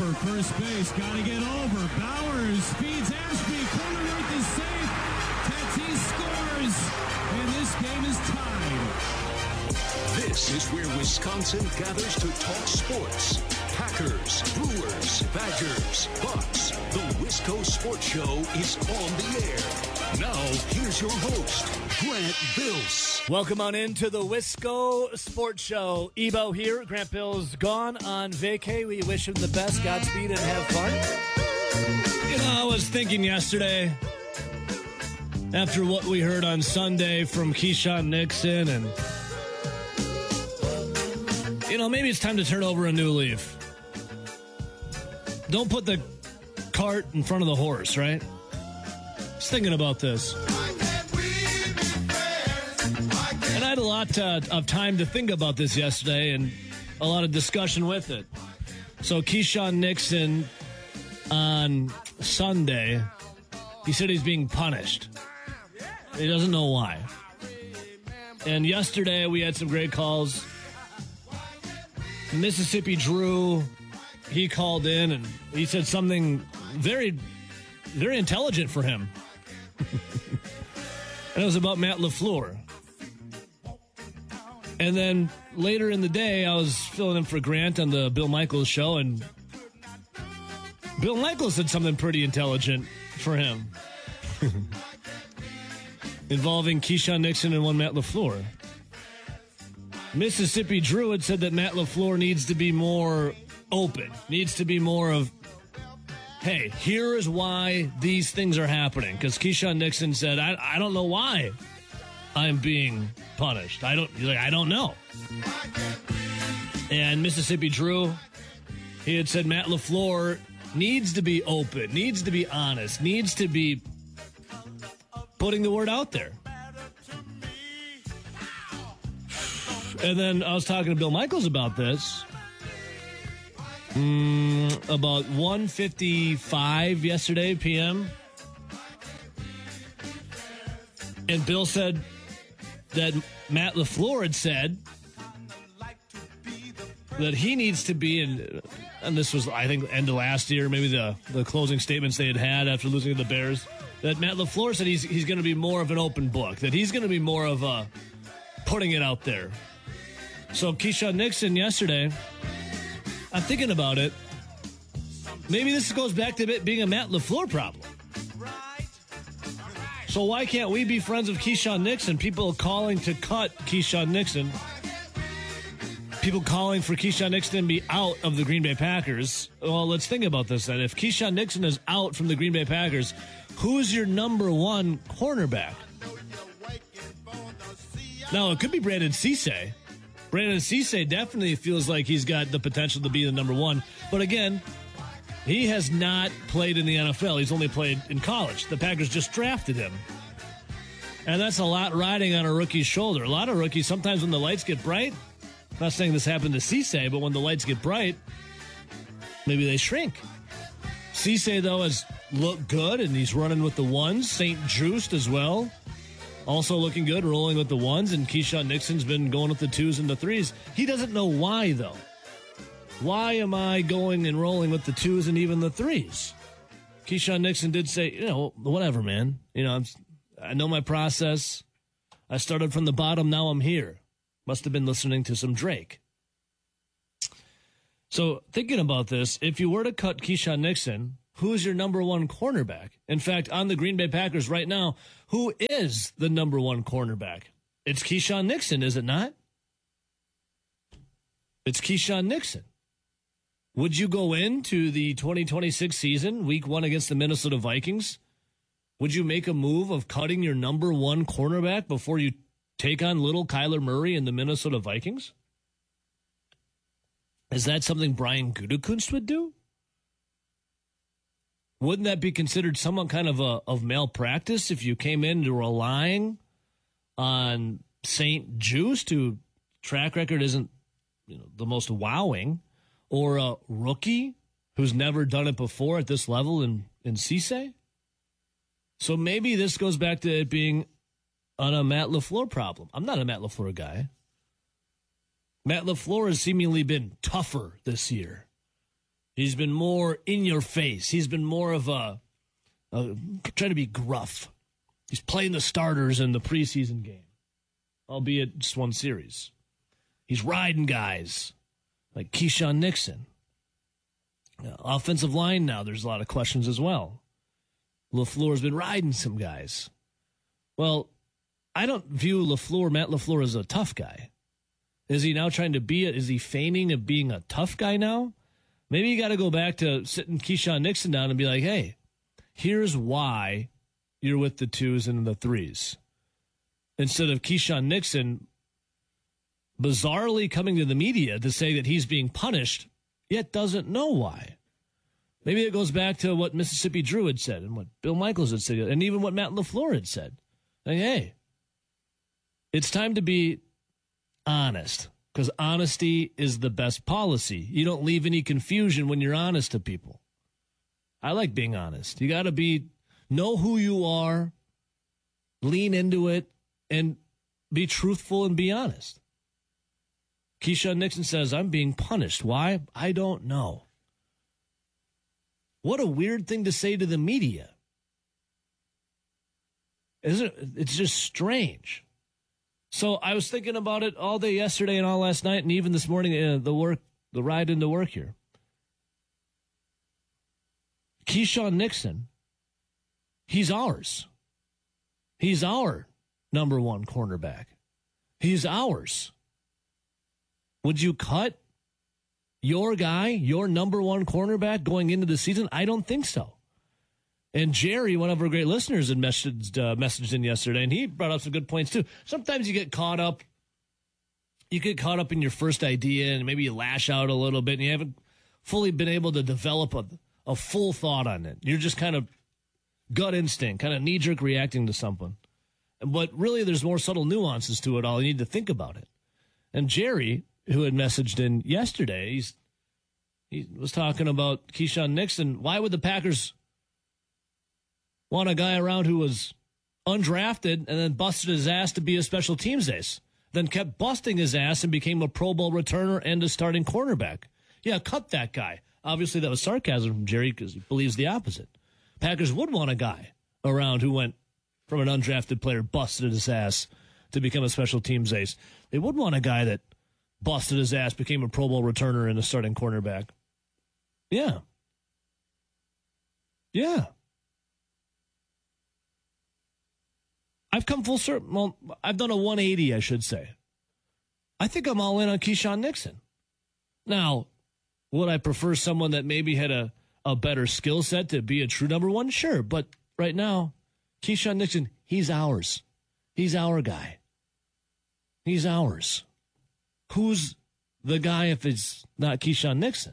over first base. Got to get over. Bowers speeds Ashby. Corner right is safe. Tatis scores. And this game is tied. This is where Wisconsin gathers to talk sports. Packers, Brewers, Badgers, Bucks. The Wisco Sports Show is on the air. Now, here's your host, Grant Bills. Welcome on into the Wisco Sports Show. Ebo here. Grant Bills gone on vacay. We wish him the best. Godspeed and have fun. You know, I was thinking yesterday, after what we heard on Sunday from Keyshawn Nixon, and, you know, maybe it's time to turn over a new leaf. Don't put the cart in front of the horse, right? Just thinking about this. And I had a lot of time to think about this yesterday and a lot of discussion with it. So Keyshawn Nixon on Sunday, he said he's being punished. He doesn't know why. And yesterday we had some great calls. Mississippi Drew, he called in and he said something very, very intelligent for him. And it was about Matt LaFleur. And then later in the day, I was filling in for Grant on the Bill Michaels show, and Bill Michaels said something pretty intelligent for him. Involving Keyshawn Nixon and one Matt LaFleur. Mississippi Drew had said that Matt LaFleur needs to be more open, needs to be more of, hey, here is why these things are happening. Because Keyshawn Nixon said, I don't know why I'm being punished. I don't know. And Mississippi Drew, he had said Matt LaFleur needs to be open, needs to be honest, needs to be putting the word out there. And then I was talking to Bill Michaels about this. About 1:55 yesterday p.m. And Bill said that Matt LaFleur had said that he needs to be in, and this was, I think, end of last year, maybe the closing statements they had after losing to the Bears, that Matt LaFleur said he's going to be more of an open book, that he's going to be more of a putting it out there. So Keyshawn Nixon yesterday, I'm thinking about it, maybe this goes back to it being a Matt LaFleur problem. So why can't we be friends of Keyshawn Nixon? People calling to cut Keyshawn Nixon. People calling for Keyshawn Nixon to be out of the Green Bay Packers. Well, let's think about this then. If Keyshawn Nixon is out from the Green Bay Packers, who's your number one cornerback? Now, it could be Brandon Cisse. Brandon Cisse definitely feels like he's got the potential to be the number one. But again, he has not played in the NFL. He's only played in college. The Packers just drafted him. And that's a lot riding on a rookie's shoulder. A lot of rookies, sometimes when the lights get bright, I'm not saying this happened to Cisse, but when the lights get bright, maybe they shrink. Cisse, though, has looked good, and he's running with the ones. St. Juste as well. Also looking good, rolling with the ones, and Keyshawn Nixon's been going with the twos and the threes. He doesn't know why, though. Why am I going and rolling with the twos and even the threes? Keyshawn Nixon did say, whatever, man. I know my process. I started from the bottom, now I'm here. Must have been listening to some Drake. So, thinking about this, if you were to cut Keyshawn Nixon, who's your number one cornerback? In fact, on the Green Bay Packers right now, who is the number one cornerback? It's Keyshawn Nixon, is it not? It's Keyshawn Nixon. Would you go into the 2026 season, week 1 against the Minnesota Vikings? Would you make a move of cutting your number one cornerback before you take on little Kyler Murray and the Minnesota Vikings? Is that something Brian Gutekunst would do? Wouldn't that be considered somewhat kind of malpractice if you came in relying on St. Juste, who track record isn't the most wowing, or a rookie who's never done it before at this level in Cisse? So maybe this goes back to it being on a Matt LaFleur problem. I'm not a Matt LaFleur guy. Matt LaFleur has seemingly been tougher this year. He's been more in your face. He's been more of a trying to be gruff. He's playing the starters in the preseason game, albeit just one series. He's riding guys like Keyshawn Nixon. Offensive line now, there's a lot of questions as well. LaFleur's been riding some guys. Well, I don't view Matt LaFleur, as a tough guy. Is he now trying to is he feigning of being a tough guy now? Maybe you got to go back to sitting Keyshawn Nixon down and be like, hey, here's why you're with the 2s and the 3s. Instead of Keyshawn Nixon bizarrely coming to the media to say that he's being punished, yet doesn't know why. Maybe it goes back to what Mississippi Drew had said and what Bill Michaels had said and even what Matt LaFleur had said. Like, hey, it's time to be honest, because honesty is the best policy. You don't leave any confusion when you're honest to people. I like being honest. You got to know who you are, lean into it, and be truthful and be honest. Keyshawn Nixon says, I'm being punished. Why? I don't know. What a weird thing to say to the media. Isn't it? It's just strange. So I was thinking about it all day yesterday and all last night and even this morning, the ride into work here. Keyshawn Nixon, he's ours. He's our number one cornerback. He's ours. Would you cut your guy, your number one cornerback, going into the season? I don't think so. And Jerry, one of our great listeners, had messaged in yesterday, and he brought up some good points too. Sometimes you get caught up. You get caught up in your first idea, and maybe you lash out a little bit, and you haven't fully been able to develop a full thought on it. You're just kind of gut instinct, kind of knee-jerk reacting to something. But really, there's more subtle nuances to it all. You need to think about it. And Jerry, who had messaged in yesterday, he was talking about Keyshawn Nixon. Why would the Packers want a guy around who was undrafted and then busted his ass to be a special teams ace, then kept busting his ass and became a Pro Bowl returner and a starting cornerback? Yeah, cut that guy. Obviously, that was sarcasm from Jerry because he believes the opposite. Packers would want a guy around who went from an undrafted player, busted his ass to become a special teams ace. They would want a guy that busted his ass, became a Pro Bowl returner and a starting cornerback. Yeah. Yeah. I've come full circle. Well, I've done a 180, I should say. I think I'm all in on Keyshawn Nixon. Now, would I prefer someone that maybe had a better skill set to be a true number one? Sure. But right now, Keyshawn Nixon, he's ours. He's our guy. He's ours. Who's the guy if it's not Keyshawn Nixon?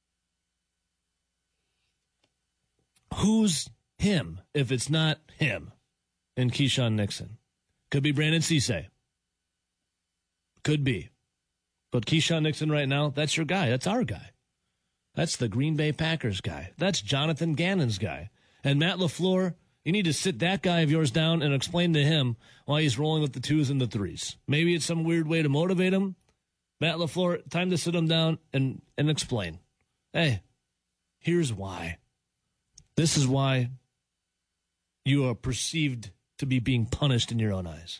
Who's him if it's not him and Keyshawn Nixon? Could be Brandon Cisse. Could be. But Keyshawn Nixon right now, that's your guy. That's our guy. That's the Green Bay Packers guy. That's Jonathan Gannon's guy. And Matt LaFleur, you need to sit that guy of yours down and explain to him why he's rolling with the 2s and the 3s. Maybe it's some weird way to motivate him. Matt LaFleur, time to sit him down and explain. Hey, here's why. This is why you are perceived to be being punished in your own eyes.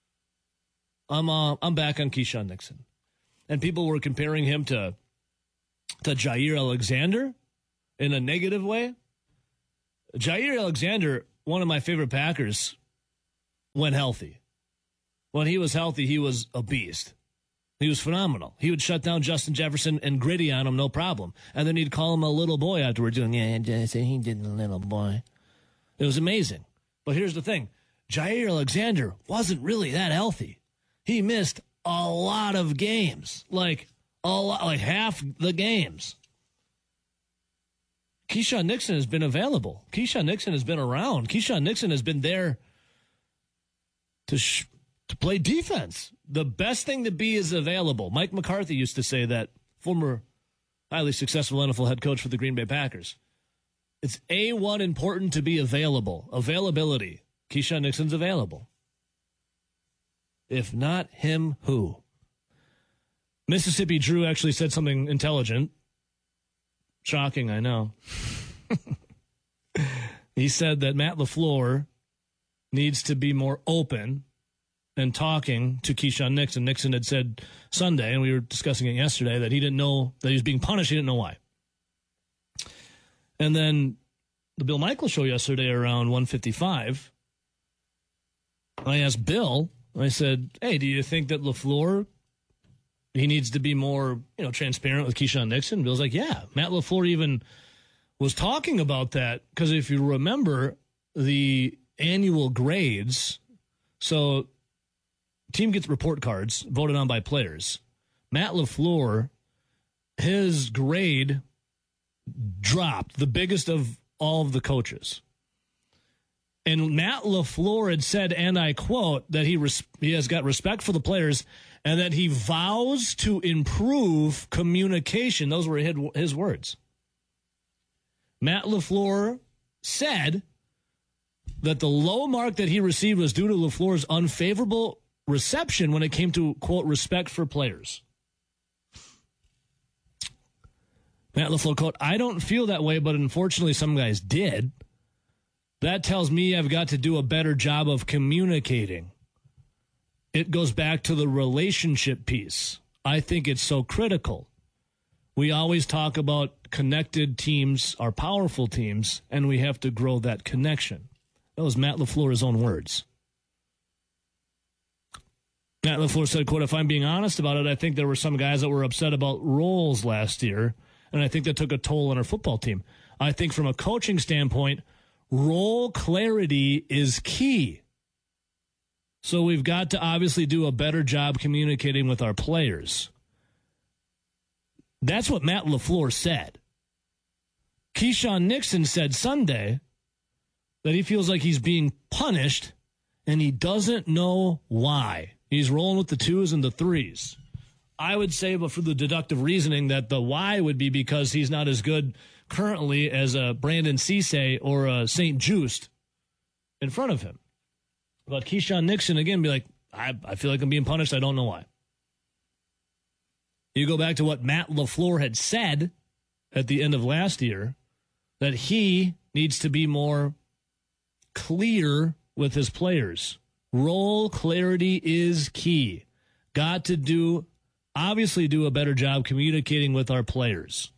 I'm back on Keyshawn Nixon. And people were comparing him to Jair Alexander in a negative way. Jair Alexander, one of my favorite Packers, when healthy. When he was healthy, he was a beast. He was phenomenal. He would shut down Justin Jefferson and gritty on him, no problem. And then he'd call him a little boy afterwards, doing, yeah, he did a little boy. It was amazing. But here's the thing. Jair Alexander wasn't really that healthy. He missed a lot of games, like half the games. Keyshawn Nixon has been available. Keyshawn Nixon has been around. Keyshawn Nixon has been there to play defense. The best thing to be is available. Mike McCarthy used to say that, former highly successful NFL head coach for the Green Bay Packers. It's A1 important to be available. Availability. Keyshawn Nixon's available. If not him, who? Mississippi Drew actually said something intelligent. Shocking, I know. He said that Matt LaFleur needs to be more open and talking to Keyshawn Nixon. Nixon had said Sunday, and we were discussing it yesterday, that he didn't know that he was being punished. He didn't know why. And then the Bill Michaels show yesterday around 1:55, I asked Bill, I said, hey, do you think that LaFleur, he needs to be more, transparent with Keyshawn Nixon? Bill's like, yeah. Matt LaFleur even was talking about that because if you remember the annual grades, so team gets report cards voted on by players. Matt LaFleur, his grade dropped, the biggest of all of the coaches. And Matt LaFleur had said, and I quote, that he has got respect for the players and that he vows to improve communication. Those were his words. Matt LaFleur said that the low mark that he received was due to LaFleur's unfavorable reception when it came to, quote, respect for players. Matt LaFleur, quote, I don't feel that way, but unfortunately some guys did. That tells me I've got to do a better job of communicating. It goes back to the relationship piece. I think it's so critical. We always talk about connected teams are powerful teams, and we have to grow that connection. That was Matt LaFleur's own words. Matt LaFleur said, quote, if I'm being honest about it, I think there were some guys that were upset about roles last year, and I think that took a toll on our football team. I think from a coaching standpoint, role clarity is key. So we've got to obviously do a better job communicating with our players. That's what Matt LaFleur said. Keyshawn Nixon said Sunday that he feels like he's being punished and he doesn't know why. He's rolling with the 2s and the 3s. I would say, but for the deductive reasoning, that the why would be because he's not as good currently as a Brandon Cisse or a St. Just in front of him. But Keyshawn Nixon, again, be like, I feel like I'm being punished. I don't know why. You go back to what Matt LaFleur had said at the end of last year, that he needs to be more clear with his players. Role clarity is key. Got to obviously do a better job communicating with our players.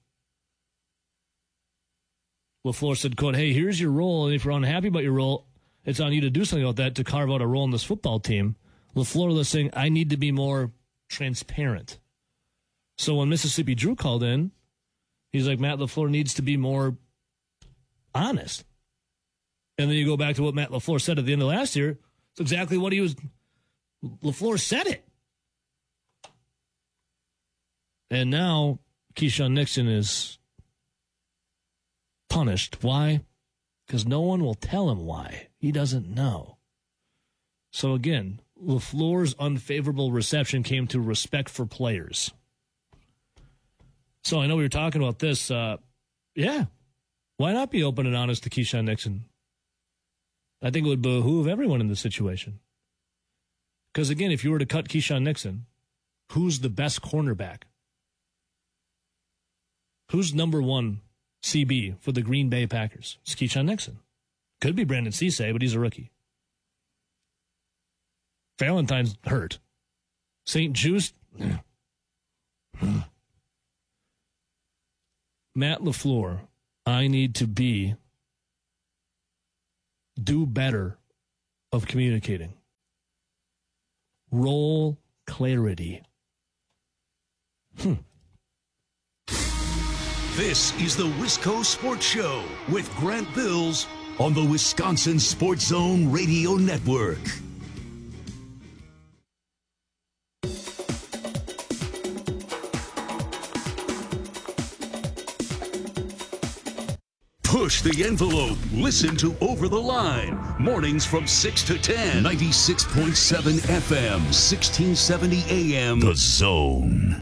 LaFleur said, quote, hey, here's your role, and if you're unhappy about your role, it's on you to do something about that to carve out a role in this football team. LaFleur was saying, I need to be more transparent. So when Mississippi Drew called in, he's like, Matt LaFleur needs to be more honest. And then you go back to what Matt LaFleur said at the end of last year. It's exactly what LaFleur said it. And now Keyshawn Nixon is punished. Why? Because no one will tell him why. He doesn't know. So again, LaFleur's unfavorable reception came to respect for players. So I know we were talking about this. Yeah. Why not be open and honest to Keyshawn Nixon? I think it would behoove everyone in this situation. Because again, if you were to cut Keyshawn Nixon, who's the best cornerback? Who's number one CB for the Green Bay Packers? It's Keyshawn Nixon. Could be Brandon Cisse, but he's a rookie. Valentine's hurt. St. Just, Matt LaFleur, I need to do better of communicating. Role clarity. This is the Wisco Sports Show with Grant Bills on the Wisconsin Sports Zone Radio Network. Push the envelope. Listen to Over the Line. Mornings from 6 to 10. 96.7 FM, 1670 AM. The Zone.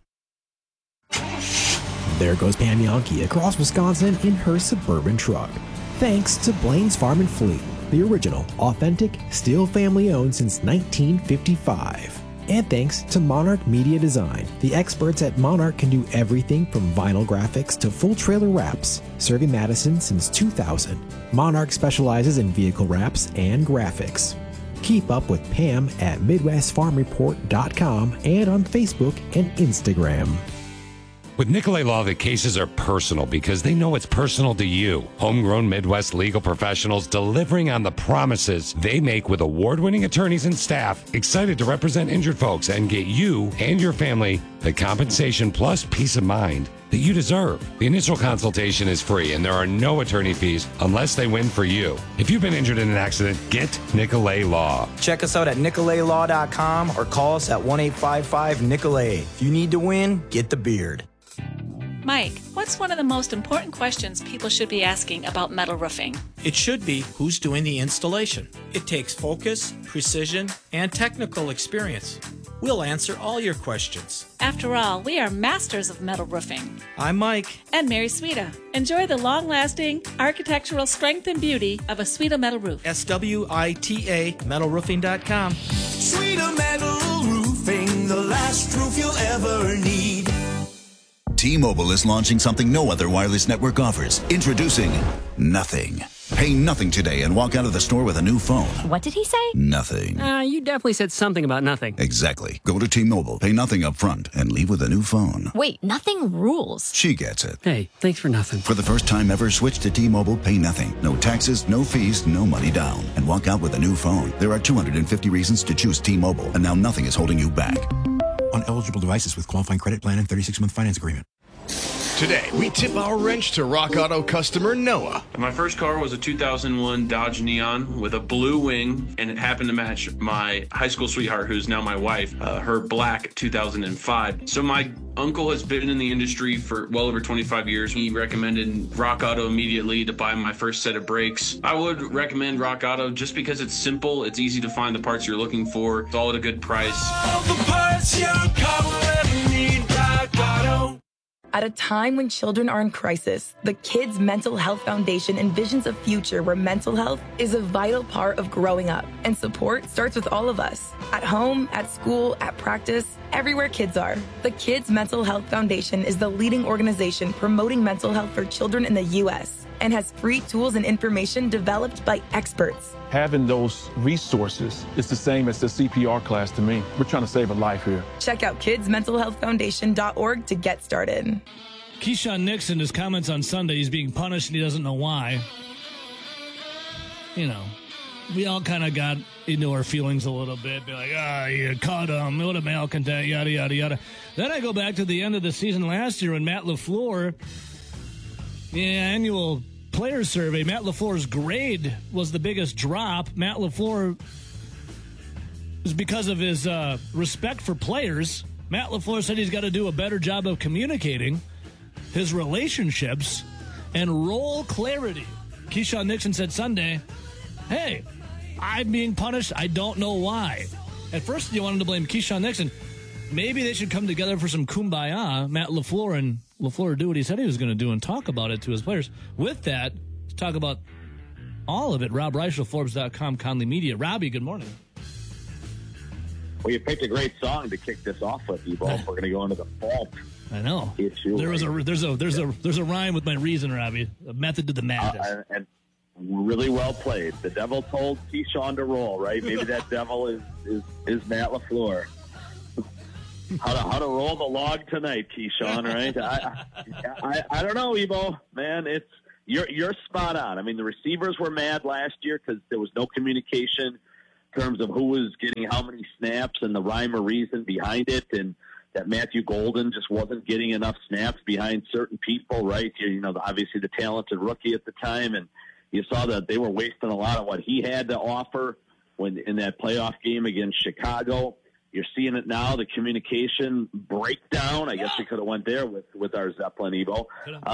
There goes Pam Yankee across Wisconsin in her suburban truck. Thanks to Blaine's Farm and Fleet, the original, authentic, still family-owned since 1955. And thanks to Monarch Media Design. The experts at Monarch can do everything from vinyl graphics to full trailer wraps, serving Madison since 2000. Monarch specializes in vehicle wraps and graphics. Keep up with Pam at MidwestFarmReport.com and on Facebook and Instagram. With Nicolay Law, the cases are personal because they know it's personal to you. Homegrown Midwest legal professionals delivering on the promises they make with award-winning attorneys and staff excited to represent injured folks and get you and your family the compensation plus peace of mind that you deserve. The initial consultation is free and there are no attorney fees unless they win for you. If you've been injured in an accident, get Nicolay Law. Check us out at NicolayLaw.com or call us at 1-855-NICOLAY. If you need to win, get the beard. Mike, what's one of the most important questions people should be asking about metal roofing? It should be who's doing the installation. It takes focus, precision, and technical experience. We'll answer all your questions. After all, we are masters of metal roofing. I'm Mike. And Mary Sweta. Enjoy the long-lasting architectural strength and beauty of a Sweta metal roof. SWITA metalroofing.com. Sweta Metal Roofing, the last roof you'll ever need. T-Mobile is launching something no other wireless network offers. Introducing Nothing. Pay nothing today and walk out of the store with a new phone. What did he say? Nothing. You definitely said something about nothing. Exactly. Go to T-Mobile, pay nothing up front, and leave with a new phone. Wait, nothing rules. She gets it. Hey, thanks for nothing. For the first time ever, switch to T-Mobile, pay nothing. No taxes, no fees, no money down. And walk out with a new phone. There are 250 reasons to choose T-Mobile, and now nothing is holding you back. On eligible devices with qualifying credit plan and 36-month finance agreement. Today, we tip our wrench to Rock Auto customer Noah. My first car was a 2001 Dodge Neon with a blue wing, and it happened to match my high school sweetheart, who's now my wife, her black 2005. So my uncle has been in the industry for well over 25 years. He recommended Rock Auto immediately to buy my first set of brakes. I would recommend Rock Auto just because it's simple, it's easy to find the parts you're looking for, it's all at a good price. All the parts your car will ever need, Rock Auto. At a time when children are in crisis, the Kids Mental Health Foundation envisions a future where mental health is a vital part of growing up. And support starts with all of us. At home, at school, at practice, everywhere kids are. The Kids Mental Health Foundation is the leading organization promoting mental health for children in the U.S. and has free tools and information developed by experts. Having those resources is the same as the CPR class to me. We're trying to save a life here. Check out kidsmentalhealthfoundation.org to get started. Keyshawn Nixon, his comments on Sunday, he's being punished and he doesn't know why. You know, we all kind of got into our feelings a little bit. Be like, you caught him. What a malcontent, yada, yada, yada. Then I go back to the end of the season last year when Matt LaFleur, the annual player survey, Matt LaFleur's grade was the biggest drop. Matt LaFleur is because of his respect for players. Matt LaFleur said he's got to do a better job of communicating his relationships and role clarity. Keyshawn Nixon said Sunday, hey, I'm being punished. I don't know why. At first, you wanted to blame Keyshawn Nixon. Maybe they should come together for some kumbaya. Matt LaFleur and LaFleur do what he said he was going to do and talk about it to his players. With that, let's talk about all of it. Rob Reichel, Forbes.com, Conley Media. Robbie, good morning. Well, you picked a great song to kick this off with, Evo. We're going to go into the fall. I know. There's a rhyme with my reason, Robbie. A method to the madness. And really well played. The devil told Keyshawn to roll, right? Maybe that devil is Matt LaFleur. How to roll the log tonight, Keyshawn, right? I don't know, Evo. Man, you're spot on. I mean, the receivers were mad last year because there was no communication in terms of who was getting how many snaps and the rhyme or reason behind it, and that Matthew Golden just wasn't getting enough snaps behind certain people, right? You know, obviously the talented rookie at the time, and you saw that they were wasting a lot of what he had to offer when in that playoff game against Chicago. You're seeing it now, the communication breakdown. I guess we could have went there with our Zeppelin Evo.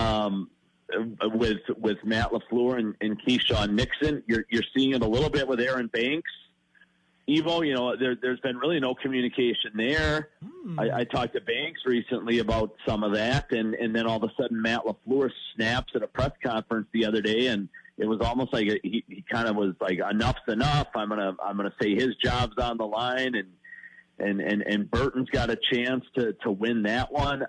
With Matt LaFleur and Keyshawn Nixon. You're seeing it a little bit with Aaron Banks. Evo, you know, there's been really no communication there. I talked to Banks recently about some of that, and then all of a sudden Matt LaFleur snaps at a press conference the other day, and it was almost like he kind of was like, enough's enough. I'm gonna say his job's on the line, and and Burton's got a chance to win that one.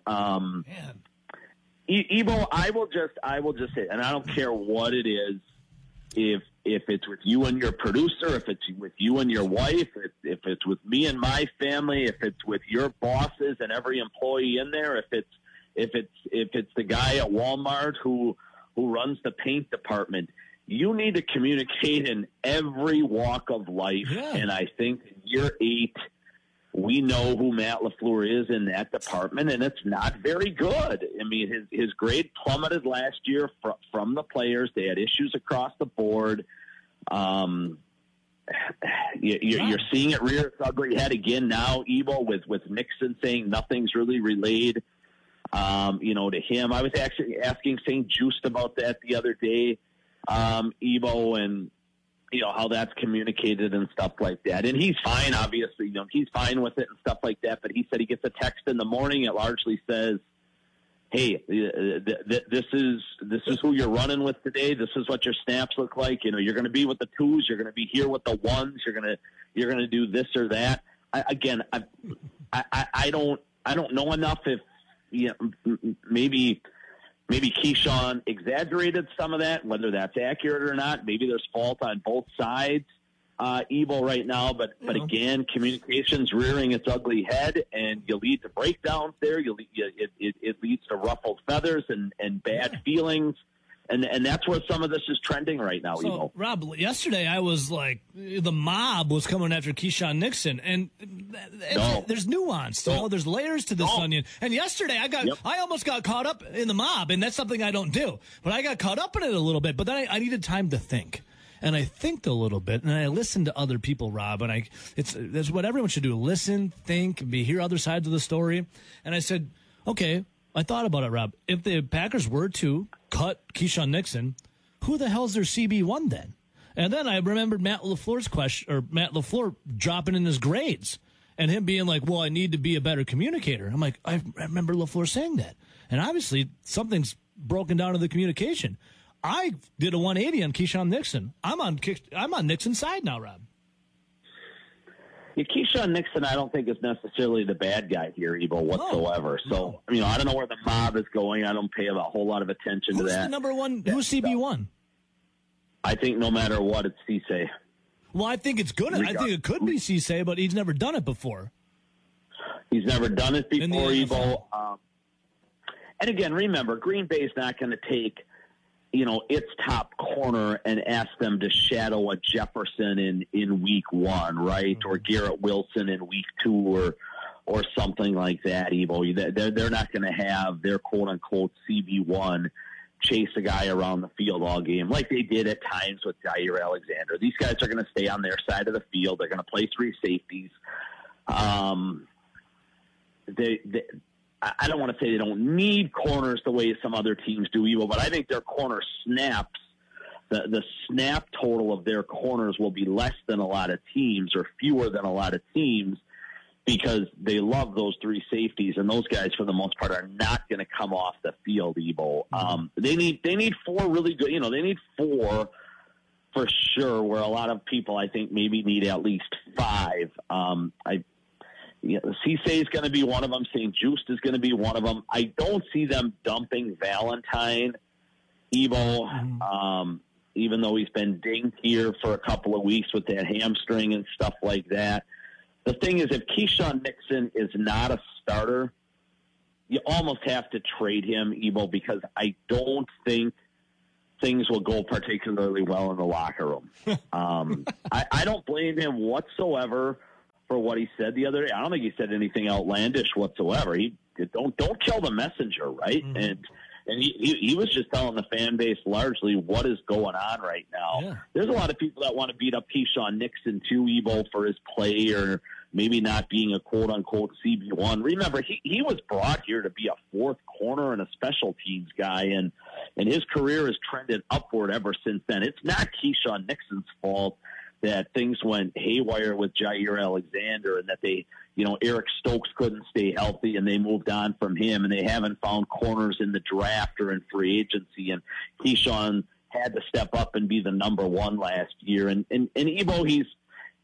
Ebo, I will just say, and I don't care what it is, if it's with you and your producer, if it's with you and your wife, if it's with me and my family, if it's with your bosses and every employee in there, if it's the guy at Walmart who runs the paint department, you need to communicate in every walk of life. Yeah. And I think year 8, we know who Matt LaFleur is in that department, and it's not very good. I mean, his grade plummeted last year from the players. They had issues across the board. You're seeing it rear its ugly head again now, Ebo, with Nixon saying nothing's really relayed, to him. I was actually asking St. Just about that the other day, Ebo, and how that's communicated and stuff like that. And he's fine, obviously, he's fine with it and stuff like that. But he said he gets a text in the morning. It largely says, hey, this is who you're running with today. This is what your snaps look like. You're going to be with the 2s. You're going to be here with the 1s. You're going to do this or that. I don't know enough if maybe Keyshawn exaggerated some of that, whether that's accurate or not. Maybe there's fault on both sides, Ebo, right now. But again, communication's rearing its ugly head, and you lead to breakdowns there. It leads to ruffled feathers and bad feelings. And that's where some of this is trending right now, Ebo. Rob, yesterday I was like, the mob was coming after Keyshawn Nixon, and there's nuance. There's layers to this onion. And yesterday I almost got caught up in the mob, and that's something I don't do. But I got caught up in it a little bit, but then I needed time to think. And I thinked a little bit, and I listened to other people, Rob, and that's what everyone should do. Listen, think, hear other sides of the story. And I said, okay, I thought about it, Rob. If the Packers were to cut Keyshawn Nixon, who the hell's their CB1 then? And then I remembered Matt LaFleur's question, or Matt LaFleur dropping in his grades and him being like, well, I need to be a better communicator. I'm like, I remember LaFleur saying that. And obviously something's broken down in the communication. I did a 180 on Keyshawn Nixon. I'm on Nixon's side now, Rob. Yeah, Keyshawn Nixon, I don't think is necessarily the bad guy here, Ebo, whatsoever. So, I don't know where the mob is going. I don't pay a whole lot of attention to that. Who's the number one? Who's CB1? I think no matter what, it's Cisse. Well, I think it's good. I think it could be Cisse, but he's never done it before. He's never done it before, Ebo. And again, remember, Green Bay's not going to take its top corner and ask them to shadow a Jefferson in week 1, right? Or Garrett Wilson in week 2 or something like that, Ebo. They're not going to have their quote-unquote CB1 chase a guy around the field all game like they did at times with Jair Alexander. These guys are going to stay on their side of the field. They're going to play 3 safeties. I don't want to say they don't need corners the way some other teams do, Ebo, but I think their corner snaps, the snap total of their corners will be less than a lot of teams or fewer than a lot of teams because they love those 3 safeties, and those guys, for the most part, are not going to come off the field, Ebo. They need 4 really good, they need 4 for sure, where a lot of people, I think, maybe need at least 5. Cisse is going to be one of them. St. Just is going to be one of them. I don't see them dumping Valentine, Ebo, even though he's been dinged here for a couple of weeks with that hamstring and stuff like that. The thing is, if Keyshawn Nixon is not a starter, you almost have to trade him, Ebo, because I don't think things will go particularly well in the locker room. I don't blame him whatsoever for what he said the other day. I don't think he said anything outlandish whatsoever. He don't kill the messenger, right? Mm-hmm. And he was just telling the fan base largely what is going on right now. Yeah. There's a lot of people that want to beat up Keyshawn Nixon too, Ebo, for his play or maybe not being a quote-unquote CB1. Remember, he was brought here to be a 4th corner and a special teams guy, and his career has trended upward ever since then. It's not Keyshawn Nixon's fault that things went haywire with Jair Alexander and that they, Eric Stokes couldn't stay healthy and they moved on from him, and they haven't found corners in the draft or in free agency. And Keyshawn had to step up and be the number 1 last year. And Ebo, he's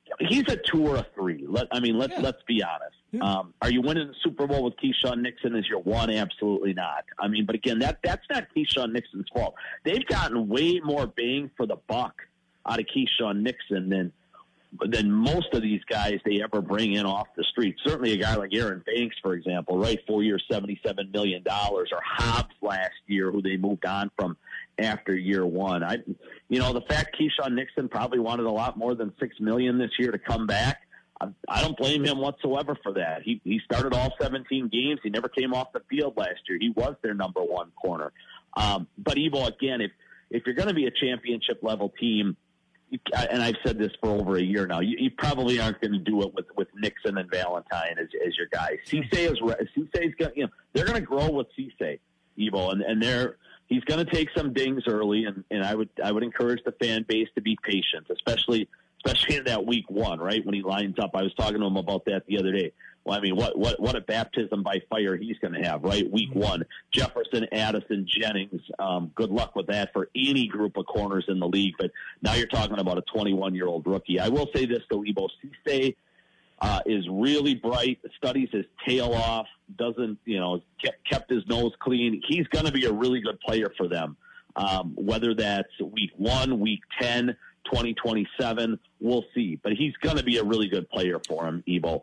he's a 2 or a 3. Let's be honest. Yeah. Are you winning the Super Bowl with Keyshawn Nixon as your 1? Absolutely not. But again, that's not Keyshawn Nixon's fault. They've gotten way more bang for the buck out of Keyshawn Nixon than most of these guys they ever bring in off the street. Certainly a guy like Aaron Banks, for example, right? 4 years, $77 million, or Hobbs last year, who they moved on from after year 1. The fact Keyshawn Nixon probably wanted a lot more than $6 million this year to come back, I don't blame him whatsoever for that. He started all 17 games. He never came off the field last year. He was their number 1 corner. But Evo, again, if you're going to be a championship level team, and I've said this for over a year now, you probably aren't going to do it with Nixon and Valentine as your guys. Cissé is going. They're going to grow with Cissé, Evo, and he's going to take some dings early, and I would encourage the fan base to be patient, especially in that week 1, right, when he lines up. I was talking to him about that the other day. Well, what a baptism by fire he's going to have, right? Week 1, Jefferson, Addison, Jennings. Good luck with that for any group of corners in the league. But now you're talking about a 21-year-old rookie. I will say this, though, Evo. Cissé is really bright, studies his tail off, doesn't, kept his nose clean. He's going to be a really good player for them. Whether that's week 1, week 10, 2027, we'll see. But he's going to be a really good player for him, Evo.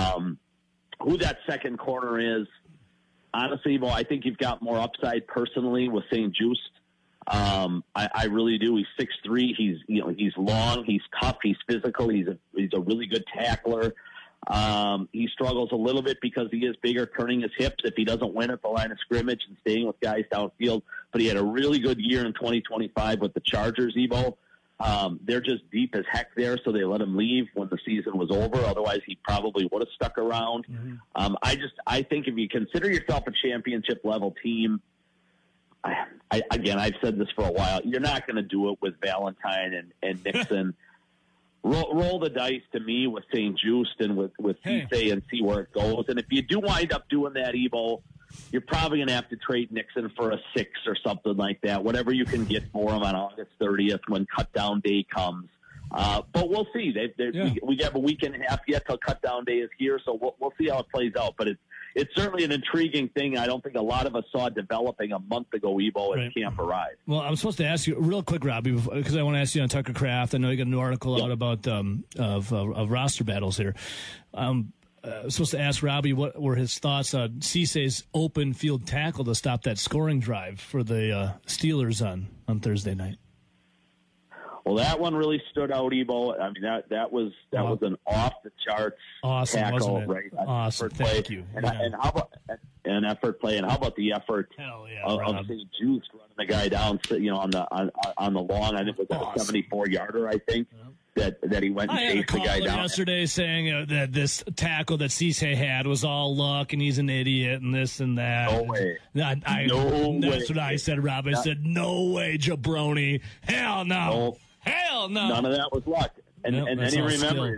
Who that second corner is, honestly, Evo, I think you've got more upside personally with St. Juste. I really do. He's 6'3". He's long. He's tough. He's physical. He's a really good tackler. He struggles a little bit because he is bigger, turning his hips if he doesn't win at the line of scrimmage and staying with guys downfield. But he had a really good year in 2025 with the Chargers, Evo. They're just deep as heck there, so they let him leave when the season was over. Otherwise, he probably would have stuck around. Mm-hmm. I think if you consider yourself a championship level team, I've said this for a while, you're not going to do it with Valentine and Nixon. Roll the dice to me with St. Juste and with Cissé and see where it goes. And if you do wind up doing that, Evo, you're probably going to have to trade Nixon for a 6 or something like that, whatever you can get for him on August 30th when cut-down day comes. But we'll see. We have a week and a half yet till cut-down day is here, so we'll see how it plays out. But it's certainly an intriguing thing I don't think a lot of us saw developing a month ago, Evo, as camp arrived. Well, I'm supposed to ask you real quick, Robbie, because I want to ask you on Tucker Kraft. I know you got a new article out about of roster battles here. I was supposed to ask Robbie what were his thoughts on Cissé's open field tackle to stop that scoring drive for the Steelers on Thursday night. Well, that one really stood out, Evo. That was an off the charts tackle, right? Awesome, thank you. And how about an effort play? And how about the effort of St. Juste running the guy down, on the long? I think it was a 74-yarder. I think. That he went and chased the guy down. Yesterday saying that this tackle that Cissé had was all luck and he's an idiot and this and that. No way. That's what I said, Rob. I said, no way, jabroni. Hell no. No. Hell no. None of that was luck. And then you remember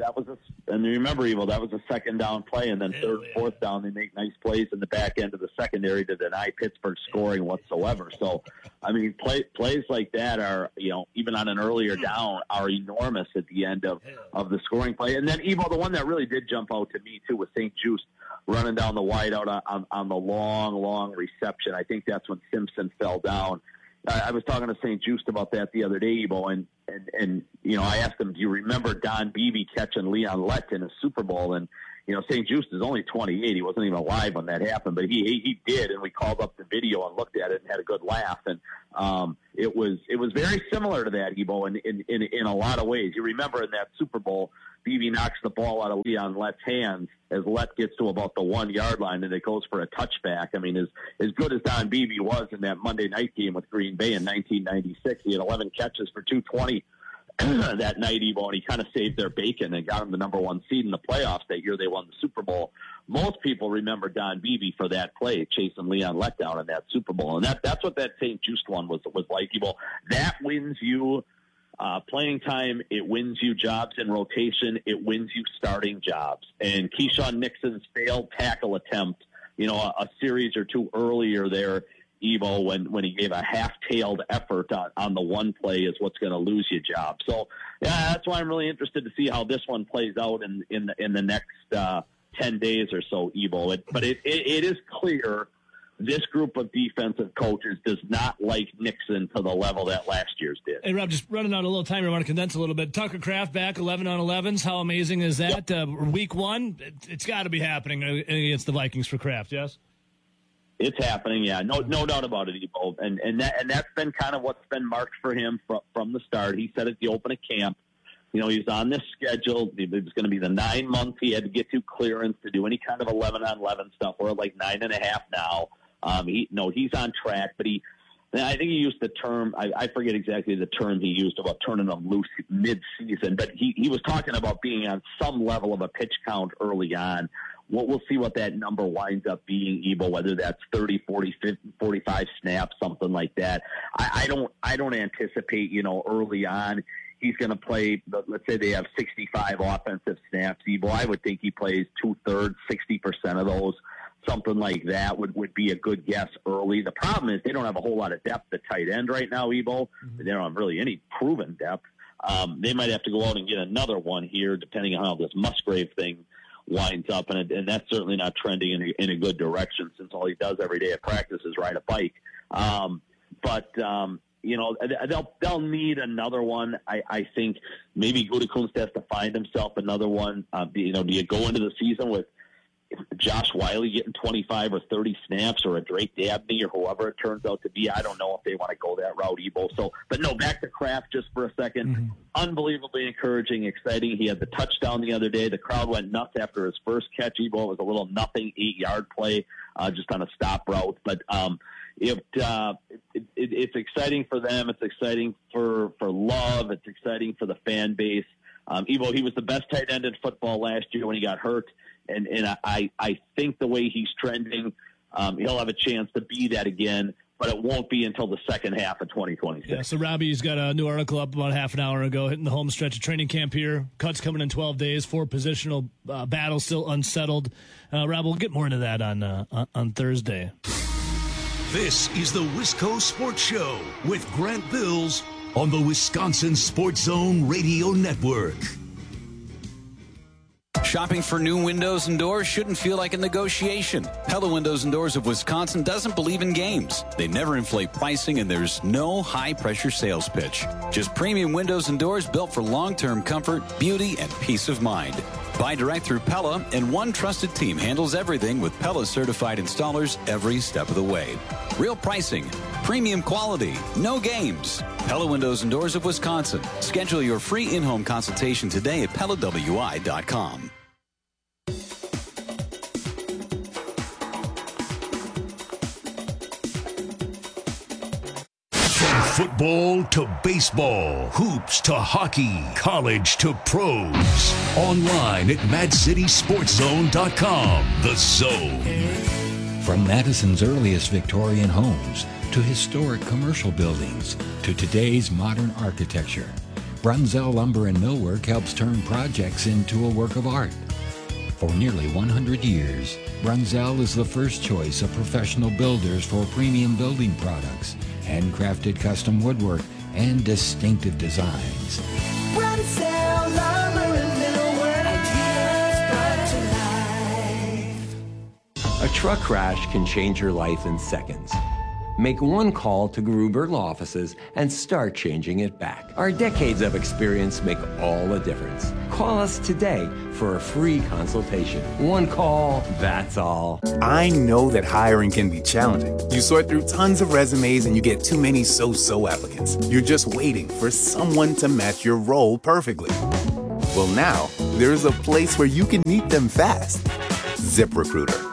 Evo, that was a second down play, and then third, fourth down, they make nice plays in the back end of the secondary to deny Pittsburgh scoring whatsoever. So, plays like that are, even on an earlier down, are enormous at the end of the scoring play. And then, Evo, the one that really did jump out to me, too, was St. Juste running down the wide out on the long reception. I think that's when Simpson fell down. I was talking to St. Juste about that the other day, Evo, and I asked him, do you remember Don Beebe catching Leon Lett in a Super Bowl? And, St. Juste is only 28. He wasn't even alive when that happened, but he did, and we called up the video and looked at it and had a good laugh. And it was very similar to that, Evo, in a lot of ways. You remember in that Super Bowl, Beebe knocks the ball out of Leon Lett's hands as Lett gets to about the 1 yard line, and it goes for a touchback. As good as Don Beebe was in that Monday night game with Green Bay in 1996, he had 11 catches for 220 that night, Evo, and he kind of saved their bacon and got them the number 1 seed in the playoffs that year they won the Super Bowl. Most people remember Don Beebe for that play, chasing Leon Lett down in that Super Bowl, and that's what that St. Juste one was like, Evo. That wins you playing time, it wins you jobs in rotation, it wins you starting jobs. And Keyshawn Nixon's failed tackle attempt, a series or two earlier there Ebo, when he gave a half-tailed effort on the one play is what's going to lose you job. So yeah, that's why I'm really interested to see how this one plays out in the next 10 days or so, Ebo. But it is clear this group of defensive coaches does not like Nixon to the level that last year's did. Hey, Rob, just running out a little time. I want to condense a little bit. Tucker Kraft back 11 on 11s. How amazing is that? Yep. Week one, it's got to be happening against the Vikings for Kraft, yes? It's happening, yeah. No doubt about it, Ebo. And that's been kind of what's been marked for him from the start. He said at the open of camp, he was on this schedule. It was going to be the 9 months he had to get through clearance to do any kind of 11 on 11 stuff. We're at like 9.5 now. He's on track, but I think he used the term, I forget exactly the term he used about turning them loose mid-season, but he was talking about being on some level of a pitch count early on. We'll see what that number winds up being, Ebo, whether that's 30, 40, 50, 45 snaps, something like that. I don't anticipate, early on he's going to play, let's say they have 65 offensive snaps, Ebo. I would think he plays 2/3, 60% of those. Something like that would be a good guess early. The problem is they don't have a whole lot of depth at tight end right now, Ebo. They don't have really any proven depth. They might have to go out and get another one here, depending on how this Musgrave thing winds up, and that's certainly not trending in a good direction since all he does every day at practice is ride a bike. They'll need another one. I think maybe Gutekunst has to find himself another one. Do you go into the season with Josh Wiley getting 25 or 30 snaps, or a Drake Dabney, or whoever it turns out to be? I don't know if they want to go that route, Ebo. But no, back to Kraft just for a second. Mm-hmm. Unbelievably encouraging, exciting. He had the touchdown the other day. The crowd went nuts after his first catch, Ebo. It was a little nothing 8-yard play just on a stop route. But it's exciting for them. It's exciting for Love. It's exciting for the fan base. Ebo, he was the best tight end in football last year when he got hurt. And I think the way he's trending, he'll have a chance to be that again, but it won't be until the second half of 2026. Yeah, so Robbie's got a new article up about half an hour ago, hitting the home stretch of training camp here. Cuts coming in 12 days, 4 positional battles still unsettled. Rob, we'll get more into that on Thursday. This is the Wisco Sports Show with Grant Bills on the Wisconsin Sports Zone Radio Network. Shopping for new windows and doors shouldn't feel like a negotiation. Pella Windows and Doors of Wisconsin doesn't believe in games. They never inflate pricing, and there's no high-pressure sales pitch. Just premium windows and doors built for long-term comfort, beauty, and peace of mind. Buy direct through Pella, and one trusted team handles everything with Pella certified installers every step of the way. Real pricing, premium quality, no games. Pella Windows and Doors of Wisconsin. Schedule your free in-home consultation today at PellaWI.com. Football to baseball, hoops to hockey, college to pros. Online at MadCitySportsZone.com. The Zone. From Madison's earliest Victorian homes to historic commercial buildings to today's modern architecture, Brunzell Lumber and Millwork helps turn projects into a work of art. For nearly 100 years, Brunzell is the first choice of professional builders for premium building products, handcrafted custom woodwork, and distinctive designs. Brunzell Lumber and Millwork, ideas brought to life. A truck crash can change your life in seconds. Make one call to Gruber Law Offices and start changing it back. Our decades of experience make all the difference. Call us today for a free consultation. One call, that's all. I know that hiring can be challenging. You sort through tons of resumes and you get too many so-so applicants. You're just waiting for someone to match your role perfectly. Well, now, there's a place where you can meet them fast. ZipRecruiter.